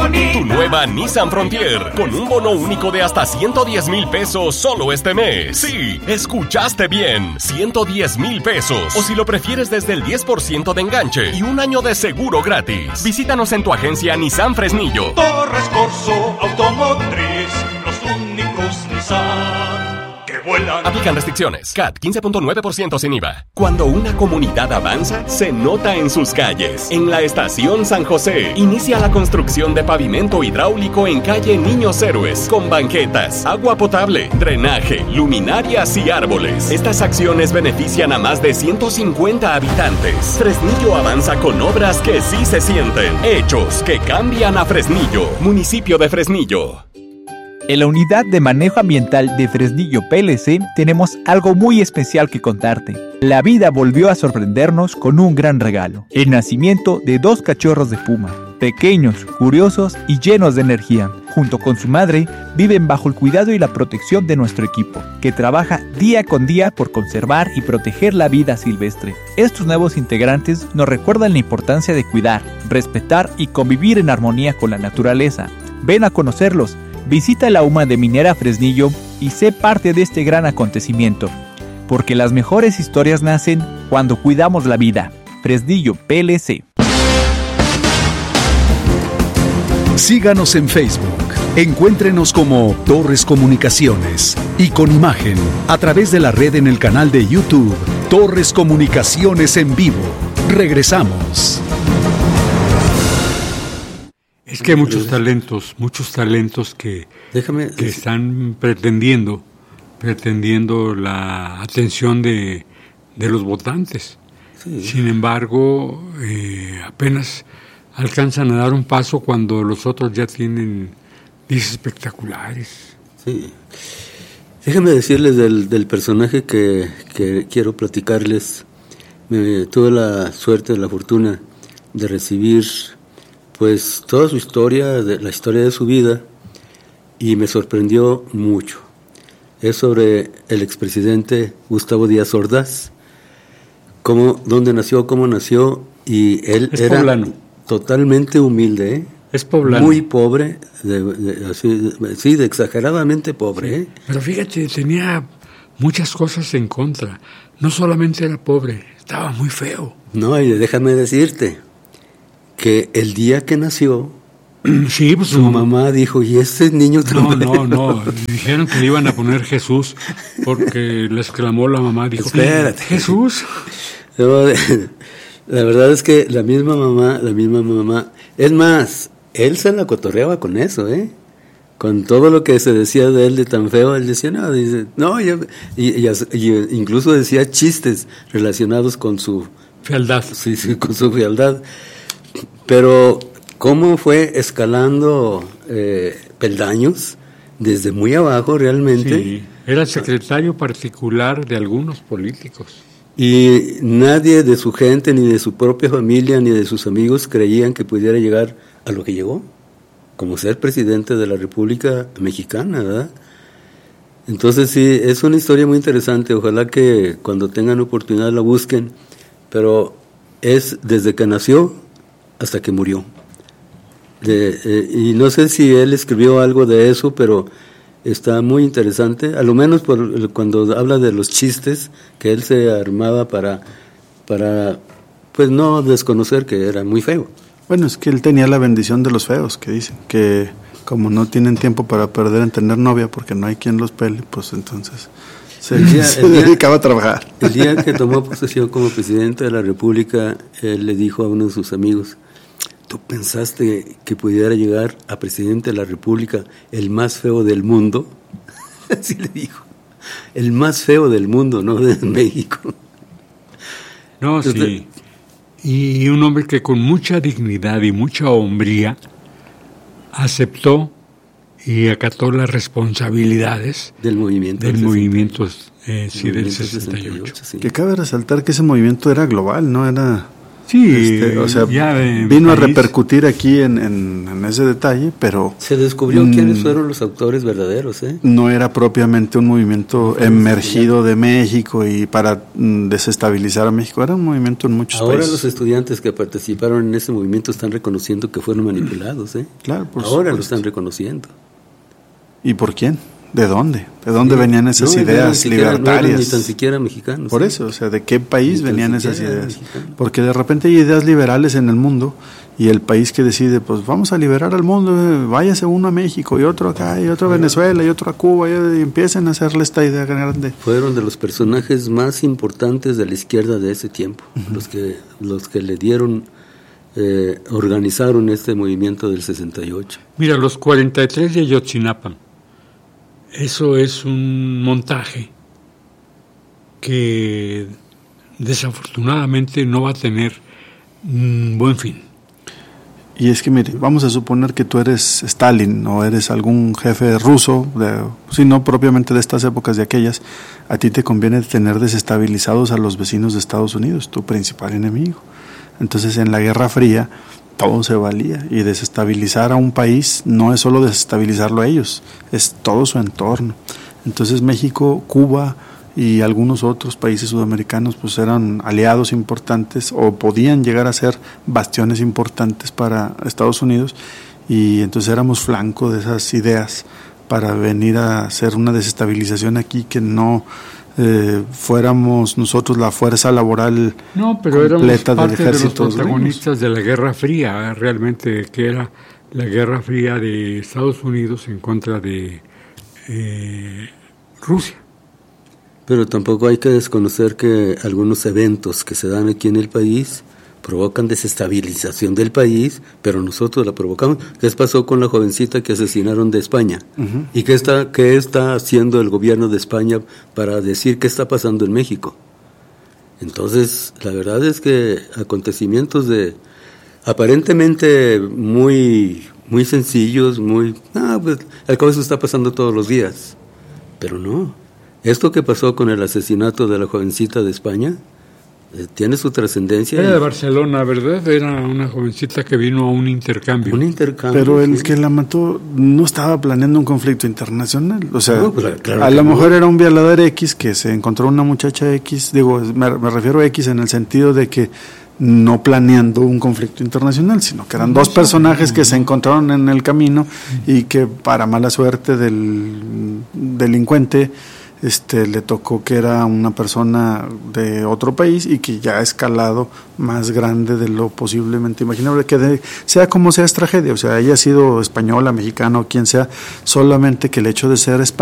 Tu nueva Nissan Frontier, con un bono único de hasta 110,000 pesos solo este mes. Sí, escuchaste bien, 110,000 pesos. O si lo prefieres, desde el 10% de enganche y un año de seguro gratis. Visítanos en tu agencia Nissan Fresnillo. Torres Corso Automotriz, los únicos Nissan que vuelan. Aplican restricciones. CAT 15.9% sin IVA. Cuando una comunidad avanza, se nota en sus calles. En la Estación San José, inicia la construcción de pavimento hidráulico en calle Niños Héroes, con banquetas, agua potable, drenaje, luminarias y árboles. Estas acciones benefician a más de 150 habitantes. Fresnillo avanza con obras que sí se sienten. Hechos que cambian a Fresnillo. Municipio de Fresnillo. En la Unidad de Manejo Ambiental de Fresnillo PLC tenemos algo muy especial que contarte. La vida volvió a sorprendernos con un gran regalo: el nacimiento de 2 cachorros de puma, pequeños, curiosos y llenos de energía. Junto con su madre, viven bajo el cuidado y la protección de nuestro equipo, que trabaja día con día por conservar y proteger la vida silvestre. Estos nuevos integrantes nos recuerdan la importancia de cuidar, respetar y convivir en armonía con la naturaleza. Ven a conocerlos. Visita la UMA de Minera Fresnillo y sé parte de este gran acontecimiento, porque las mejores historias nacen cuando cuidamos la vida. Fresnillo PLC. Síganos en Facebook. Encuéntrenos como Torres Comunicaciones y con imagen a través de la red en el canal de YouTube Torres Comunicaciones en Vivo. Regresamos. Es que hay muchos talentos que están pretendiendo la atención de los votantes. Sí. Sin embargo, apenas alcanzan a dar un paso cuando los otros ya tienen 10 espectaculares. Sí. Déjame decirles del personaje que quiero platicarles. Tuve la suerte, la fortuna de recibir pues toda su historia, la historia de su vida, y me sorprendió mucho. Es sobre el expresidente Gustavo Díaz Ordaz, dónde nació, cómo nació, y él era poblano. Totalmente humilde, ¿eh? Es poblano. Muy pobre, de exageradamente pobre, ¿eh? Pero fíjate, tenía muchas cosas en contra. No solamente era pobre, estaba muy feo. No, y déjame decirte que el día que nació, sí, pues, su mamá dijo, ¿y ese niño también? No, dijeron que le iban a poner Jesús, porque le exclamó la mamá, dijo, espérate, Jesús. No, la verdad es que la misma mamá, es más, él se la cotorreaba con eso, con todo lo que se decía de él de tan feo. Él decía, incluso decía chistes relacionados con su fealdad. Sí, con su fealdad. Pero cómo fue escalando peldaños desde muy abajo realmente. Sí, era secretario particular de algunos políticos. Y nadie de su gente, ni de su propia familia, ni de sus amigos creían que pudiera llegar a lo que llegó, como ser presidente de la República Mexicana, ¿verdad? Entonces sí, es una historia muy interesante. Ojalá que cuando tengan oportunidad la busquen, pero es desde que nació hasta que murió. Y no sé si él escribió algo de eso, pero está muy interesante, a lo menos cuando habla de los chistes que él se armaba para pues no desconocer que era muy feo. Bueno, es que él tenía la bendición de los feos, que dicen que como no tienen tiempo para perder en tener novia porque no hay quien los pele, pues entonces se dedicaba a trabajar. El día que tomó posesión como presidente de la República, él le dijo a uno de sus amigos, ¿tú pensaste que pudiera llegar a presidente de la República el más feo del mundo? Así le dijo. El más feo del mundo, no de México. No, sí. Y un hombre que con mucha dignidad y mucha hombría aceptó y acató las responsabilidades del movimiento del 68. Sí. Que cabe resaltar que ese movimiento era global, no era Sí, o sea, vino a repercutir aquí en ese detalle, pero... Se descubrió quiénes fueron los autores verdaderos, ¿eh? No era propiamente un movimiento emergido de México y para desestabilizar a México, era un movimiento en muchos países. Ahora los estudiantes que participaron en ese movimiento están reconociendo que fueron manipulados, ¿eh? Claro, por Ahora supuesto. lo están reconociendo. ¿Y por quién? ¿De dónde? ¿De dónde venían esas ideas libertarias? No eran ni tan siquiera mexicanos. Por eso, o sea, ¿de qué país venían esas ideas? Mexicanos. Porque de repente hay ideas liberales en el mundo y el país que decide, pues vamos a liberar al mundo, váyase uno a México y otro acá y otro a Venezuela y otro a Cuba y empiecen a hacerle esta idea grande. Fueron de los personajes más importantes de la izquierda de ese tiempo, los que le dieron, organizaron este movimiento del 68. Mira, los 43 de Ayotzinapa. Eso es un montaje que desafortunadamente no va a tener un buen fin. Y es que, mire, vamos a suponer que tú eres Stalin o eres algún jefe ruso, si no propiamente de estas épocas de aquellas, a ti te conviene tener desestabilizados a los vecinos de Estados Unidos, tu principal enemigo. Entonces, en la Guerra Fría, todo se valía, y desestabilizar a un país no es solo desestabilizarlo a ellos, es todo su entorno. Entonces México, Cuba y algunos otros países sudamericanos pues eran aliados importantes o podían llegar a ser bastiones importantes para Estados Unidos, y entonces éramos flanco de esas ideas para venir a hacer una desestabilización aquí, que no fuéramos nosotros la fuerza laboral completa del ejército. De los protagonistas de la Guerra Fría, realmente, que era la Guerra Fría de Estados Unidos en contra de Rusia. Pero tampoco hay que desconocer que algunos eventos que se dan aquí en el país provocan desestabilización del país, pero nosotros la provocamos. ¿Qué pasó con la jovencita que asesinaron de España? Uh-huh. ¿Y qué está haciendo el gobierno de España para decir qué está pasando en México? Entonces, la verdad es que acontecimientos aparentemente muy sencillos, pues al cabo eso está pasando todos los días. Pero no. Esto que pasó con el asesinato de la jovencita de España tiene su trascendencia. Era de Barcelona, ¿verdad? Era una jovencita que vino a un intercambio. Pero el que la mató no estaba planeando un conflicto internacional. O sea, no, pues, claro, a lo mejor era un violador X que se encontró una muchacha X. Digo, me refiero a X en el sentido de que no planeando un conflicto internacional, sino que eran dos personajes que se encontraron en el camino y que para mala suerte del delincuente le tocó que era una persona de otro país y que ya ha escalado más grande de lo posiblemente imaginable, que sea como sea es tragedia, o sea, haya sido española, mexicana o quien sea, solamente que el hecho de ser español